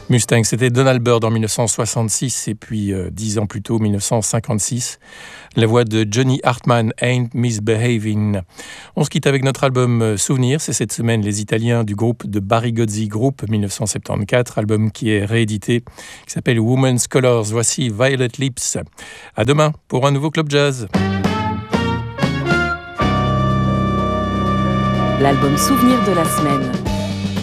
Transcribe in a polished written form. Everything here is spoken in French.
Mustang, c'était Donald Byrd en 1966 et puis 10 ans plus tôt, 1956, la voix de Johnny Hartman, Ain't Misbehavin'. On se quitte avec notre album Souvenir, c'est cette semaine les Italiens du groupe de Barry Gozzi Group 1974, album qui est réédité, qui s'appelle Women's Colors. Voici Violet Lips. À demain pour un nouveau Club Jazz. L'album Souvenir de la semaine.